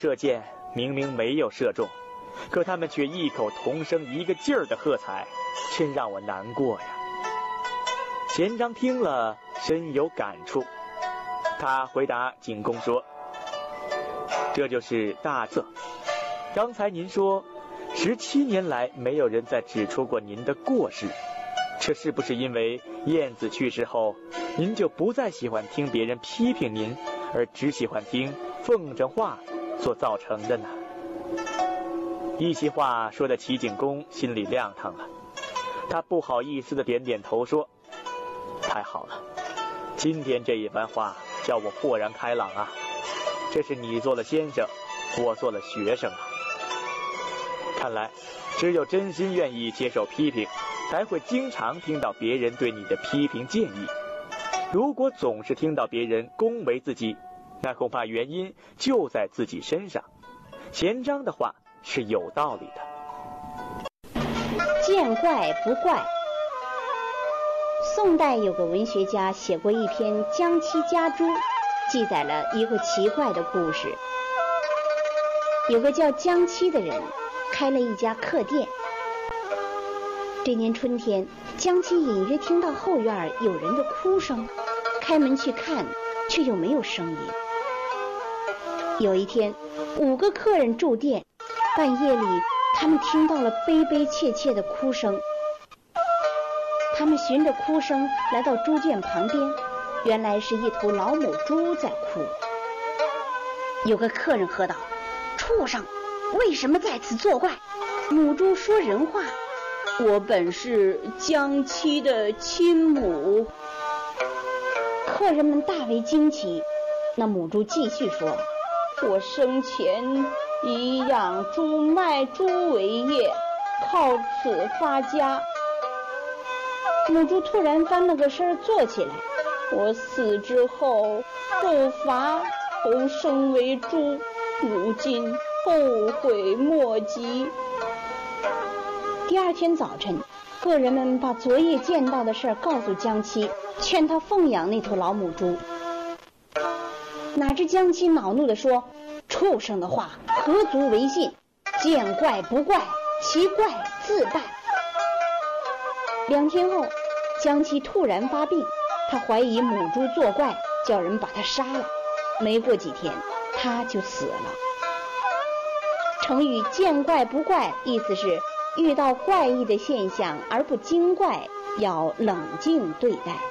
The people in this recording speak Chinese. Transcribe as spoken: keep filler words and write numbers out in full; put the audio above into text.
射箭明明没有射中，可他们却异口同声一个劲儿的喝彩，真让我难过呀。贤章听了深有感触，他回答景公说：这就是大策。刚才您说十七年来没有人再指出过您的过失，这是不是因为晏子去世后，您就不再喜欢听别人批评您，而只喜欢听奉承话所造成的呢？一席话说的齐景公心里亮堂了，他不好意思的点点头说：太好了，今天这一番话叫我豁然开朗啊！这是你做了先生，我做了学生啊。看来只有真心愿意接受批评，才会经常听到别人对你的批评建议。如果总是听到别人恭维自己，那恐怕原因就在自己身上。贤章的话是有道理的。 见怪不怪。宋代有个文学家写过一篇《江妻家猪》，记载了一个奇怪的故事。有个叫江妻的人开了一家客店。这年春天，江妻隐约听到后院有人的哭声，开门去看，却又没有声音。有一天，五个客人住店，半夜里他们听到了悲悲切切的哭声。他们循着哭声来到猪圈旁边，原来是一头老母猪在哭。有个客人喝道：畜生，为什么在此作怪？母猪说人话：我本是江妻的亲母。客人们大为惊奇。那母猪继续说：我生前以养猪卖猪为业，靠此发家。母猪突然翻了个身坐起来：我死之后受罚投生为猪，如今后悔莫及。第二天早晨，客人们把昨夜见到的事告诉江妻，劝他奉养那头老母猪。哪知江妻恼怒地说：畜生的话何足为信？见怪不怪，其怪自办。两天后，江妻突然发病，他怀疑母猪作怪，叫人把他杀了。没过几天，他就死了。成语见怪不怪，意思是遇到怪异的现象而不惊怪，要冷静对待。